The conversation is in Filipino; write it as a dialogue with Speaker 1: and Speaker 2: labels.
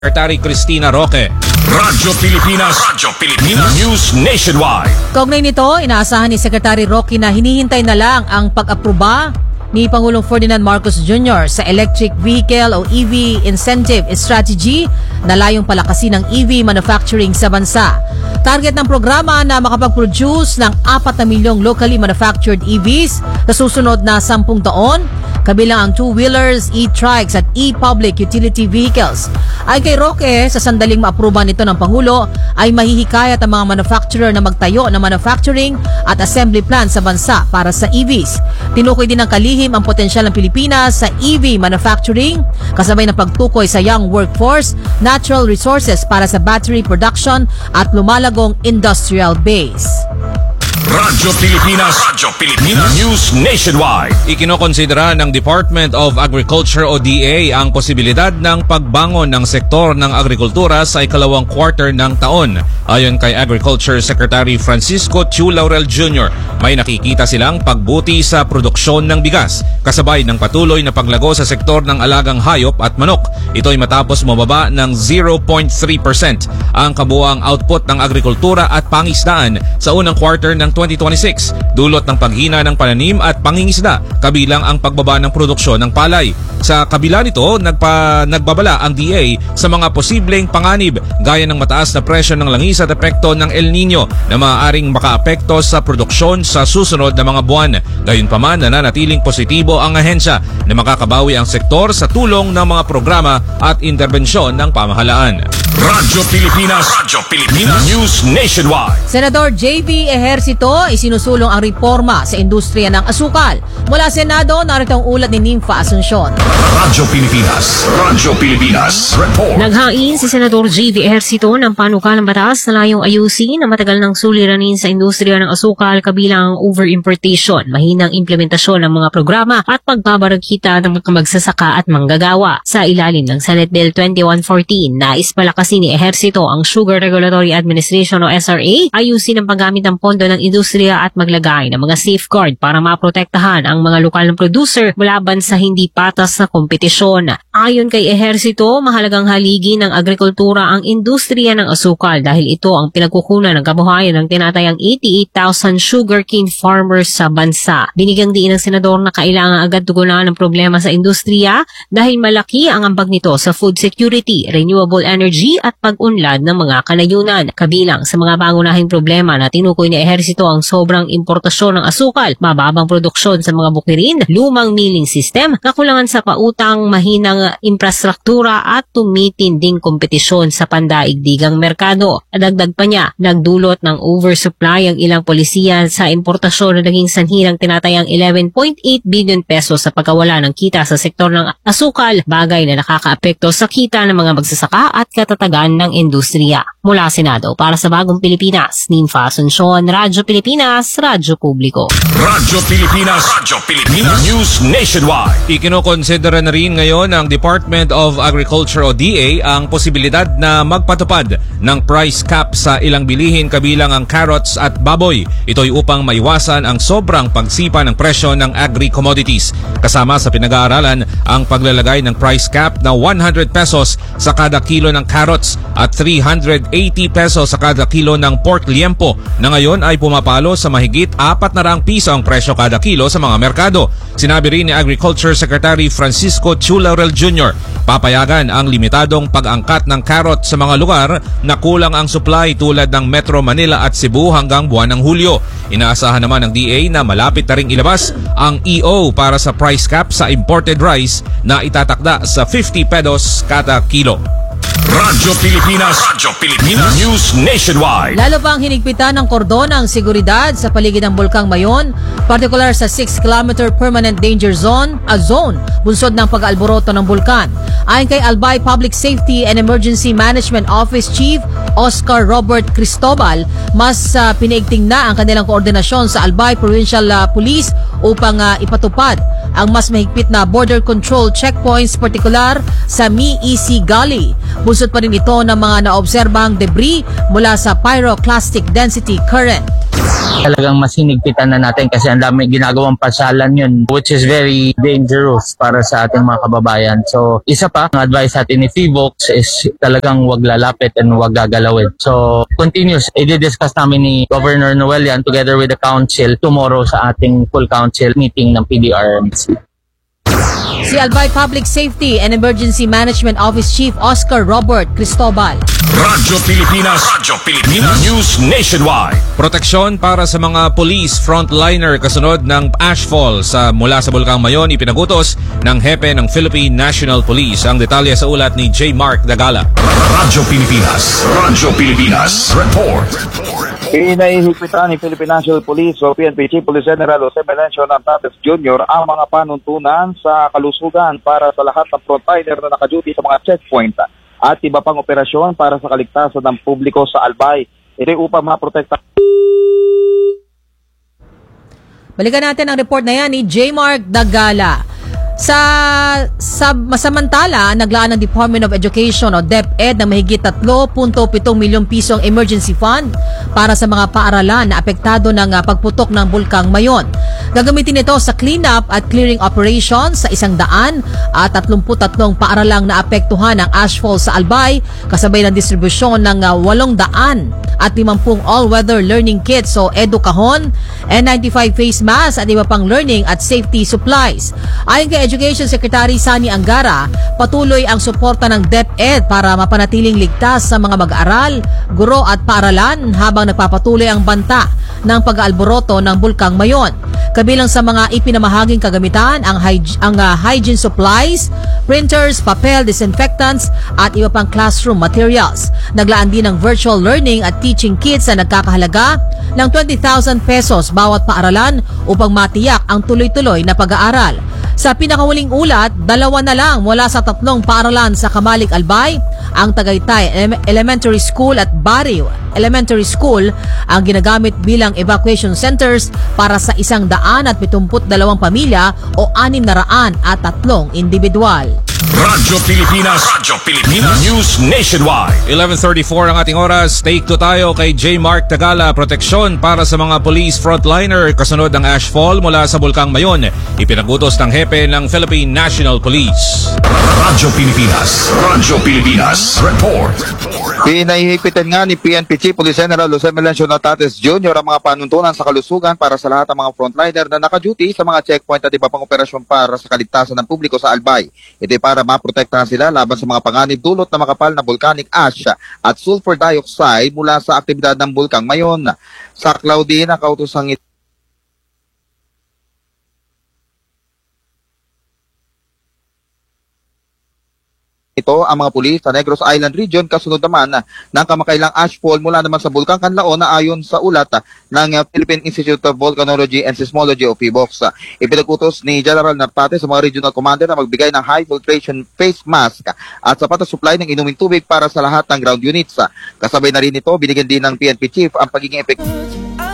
Speaker 1: Secretary Cristina Roque.
Speaker 2: Radyo Pilipinas. News Nationwide.
Speaker 3: Kaugnay nito, inaasahan ni Secretary Roque na hinihintay na lang ang pag-aproba ni Pangulong Ferdinand Marcos Jr. sa Electric Vehicle o EV Incentive Strategy na layong palakasin ng EV manufacturing sa bansa. Target ng programa na makapag-produce ng 4 na milyong locally manufactured EVs sa susunod na 10 taon, kabilang ang two-wheelers, e-trikes at e-public utility vehicles. Ay kay Roque, sa sandaling maaproba nito ng Pangulo, ay mahihikayat ang mga manufacturer na magtayo ng manufacturing at assembly plant sa bansa para sa EVs. Tinukoy din ng kalihim ang potensyal ng Pilipinas sa EV manufacturing, kasabay ng pagtukoy sa young workforce, natural resources para sa battery production at lumalagong industrial base.
Speaker 2: Radyo Pilipinas. News Nationwide.
Speaker 1: Ikinokonsidera ng Department of Agriculture o DA ang posibilidad ng pagbangon ng sektor ng agrikultura sa ikalawang quarter ng taon. Ayon kay Agriculture Secretary Francisco Chu Laurel Jr., may nakikita silang pagbuti sa produksyon ng bigas, kasabay ng patuloy na paglago sa sektor ng alagang hayop at manok. Ito ay matapos mababa ng 0.3% ang kabuuang output ng agrikultura at pangisdaan sa unang quarter ng 2026, dulot ng paghina ng pananim at pangingisda, kabilang ang pagbaba ng produksyon ng palay. Sa kabila nito, nagbabala ang DA sa mga posibleng panganib gaya ng mataas na presyo ng langis at epekto ng El Nino na maaaring makaapekto sa produksyon sa susunod na mga buwan. Gayunpaman, nananatiling positibo ang ahensya na makakabawi ang sektor sa tulong ng mga programa at interbensyon ng pamahalaan.
Speaker 2: Radyo Pilipinas. News Nationwide.
Speaker 3: Senador J.V. Ejercito isinusulong ang reforma sa industriya ng asukal. Mula Senado, narito ang ulat ni Nympha Asuncion.
Speaker 2: Radyo Pilipinas. Report.
Speaker 4: Naghain si Senador J.V. Ejercito ng panukalang batas na layong ayusin na matagal ng suliranin sa industriya ng asukal, kabilang ang over-importation, mahinang implementasyon ng mga programa at pagbabaragkita ng mga magsasaka at manggagawa. Sa ilalim ng Senate Bill 2114, nais palakasin ni Ejercito ang Sugar Regulatory Administration o SRA, ayusin ang paggamit ng pondo ng industriya at maglagay ng mga safeguard para maprotektahan ang mga lokal na producer laban sa hindi patas na kompetisyon. Ayon kay Ejercito, mahalagang haligi ng agrikultura ang industriya ng asukal dahil ito ang pinagkukunan ng kabuhayan ng tinatayang 88,000 sugarcane farmers sa bansa. Binigyang diin ng senador na kailangan agad tugunan ang problema sa industriya dahil malaki ang ambag nito sa food security, renewable energy at pag-unlad ng mga kanayunan. Kabilang sa mga pangunahing problema na tinukoy ni Ejercito ang sobrang importasyon ng asukal, mababang produksyon sa mga bukirin, lumang milling system, kakulangan sa pautang, mahinang infrastruktura at tumitinding kompetisyon sa pandaigdigang merkado. Dagdag pa niya, nagdulot ng oversupply ang ilang polisiya sa importasyon na naging sanhi ng tinatayang 11.8 billion pesos sa pagkawala ng kita sa sektor ng asukal, bagay na nakakaapekto sa kita ng mga magsasaka at katatagan ng industriya. Mula Senado, para sa Bagong Pilipinas, Nympha Asuncion, Radyo Pilipinas, Radyo Publiko.
Speaker 2: Radyo Pilipinas. News Nationwide.
Speaker 1: Ikinokonsidera na rin ngayon ng Department of Agriculture o DA ang posibilidad na magpatupad ng price cap sa ilang bilihin, kabilang ang carrots at baboy. Ito'y upang maiwasan ang sobrang pagsipa ng presyo ng agri-commodities. Kasama sa pinag-aaralan ang paglalagay ng price cap na 100 pesos sa kada kilo ng carrots at 380 pesos sa kada kilo ng pork liempo na ngayon ay pumapalo sa mahigit 400 piso ang presyo kada kilo sa mga merkado. Sinabi rin ni Agriculture Secretary Francisco Chu Laurel Jr., papayagan ang limitadong pag-angkat ng carrot sa mga lugar na kulang ang supply tulad ng Metro Manila at Cebu hanggang buwan ng Hulyo. Inaasahan naman ng DA na malapit na ring ilabas ang EO para sa price cap sa imported rice na itatakda sa 50 pesos kada kilo.
Speaker 2: Radyo Pilipinas. News Nationwide.
Speaker 3: Lalo pang hinigpitan ng kordon ang seguridad sa paligid ng Bulkang Mayon, partikular sa 6-kilometer permanent danger zone, bunsod ng pag-aalboroto ng bulkan. Ayon kay Albay Public Safety and Emergency Management Office Chief Oscar Robert Cristobal, mas pinaigting na ang kanilang koordinasyon sa Albay Provincial Police upang ipatupad ang mas mahigpit na border control checkpoints, partikular sa Mi-EC Gully. Busot pa rin ito ng mga naobserbang debris mula sa pyroclastic density current.
Speaker 5: Talagang mas hinigpitan na natin kasi ang dami ginagawang pasyalan yun, which is very dangerous para sa ating mga kababayan. So isa pa, ang advice natin ni Fivox is talagang wag lalapit and wag gagalawin. So continuous, i-discuss namin ni Governor Noelian together with the council tomorrow sa ating full council meeting ng PDRMC.
Speaker 3: Si Albay Public Safety and Emergency Management Office Chief Oscar Robert Cristobal.
Speaker 2: Radyo Pilipinas News Nationwide.
Speaker 1: Proteksyon para sa mga police frontliner kasunod ng ashfall mula sa Bulkang Mayon ipinagutos ng hepe ng Philippine National Police. Ang detalye sa ulat ni J. Mark Dagala.
Speaker 2: Radyo Pilipinas Report.
Speaker 6: Pinahihigpitan ni Philippine National Police o PNP Chief Police General Jose Melencio Nantates Jr. ang mga panuntunan sa kalusugan para sa lahat ng frontliner na nakaduty sa mga checkpoint at iba pang operasyon para sa kaligtasan ng publiko sa Albay. Ito upang maprotekta.
Speaker 3: Balikan natin ang report na yan ni J. Mark Dagala. Masamantala, naglaan ng Department of Education o DepEd ng mahigit 3.7 milyong pisong emergency fund para sa mga paaralan na apektado ng pagputok ng Bulkang Mayon. Gagamitin ito sa cleanup at clearing operations sa 133 paaralang naapektuhan ng ashfall sa Albay, kasabay ng distribusyon ng 800 at 50 all-weather learning kits o EduCahon, N95 face mask at iba pang learning at safety supplies. Ayon kay Education Secretary Sani Angara, patuloy ang suporta ng DepEd para mapanatiling ligtas sa mga mag-aaral, guro at paaralan habang nagpapatuloy ang banta ng pag-aalboroto ng Bulkang Mayon. Kabilang sa mga ipinamahaging kagamitan ang hygiene supplies, printers, papel, disinfectants at iba pang classroom materials. Naglaan din ng virtual learning at teaching kits na nagkakahalaga ng 20,000 pesos bawat paaralan upang matiyak ang tuloy-tuloy na pag-aaral. Sa pinakahuling ulat, 2 na lang mula sa 3 paaralan sa Kamalik Albay, ang Tagaytay Elementary School at Barrio Elementary School ang ginagamit bilang evacuation centers para sa 172 pamilya o 603 individual.
Speaker 2: Radyo Pilipinas News Nationwide.
Speaker 1: 11:34 ang ating oras. Take 2 tayo kay J. Mark Tagala. Proteksyon para sa mga police frontliner kasunod ng ashfall mula sa Bulkang Mayon. Ipinagutos ng hepe ng Philippine National Police.
Speaker 2: Radyo Pilipinas Report.
Speaker 7: Pinahihigpitan nga ni PNP Chief Police General Jose Melencio Nantates Jr. ang mga panuntunan sa kalusugan para sa lahat ng mga frontliner na naka-duty sa mga checkpoint at iba pang operasyon para sa kaligtasan ng publiko sa Albay. Ito para maprotektahan sila laban sa mga panganib dulot na makapal na volcanic ash at sulfur dioxide mula sa aktibidad ng Bulkang Mayon. Sa Claudine, nakautosang ito ang mga pulis sa Negros Island Region kasunod naman ng kamakailang ashfall mula naman sa Bulkang Kanlaon na ayon sa ulat ng Philippine Institute of Volcanology and Seismology o PHIVOLCS. Ipinagutos ni General Narpate sa mga regional commander na magbigay ng high filtration face mask at sapat na supply ng inuming tubig para sa lahat ng ground units. Kasabay na rin ito, binigyan din ng PNP Chief ang pagiging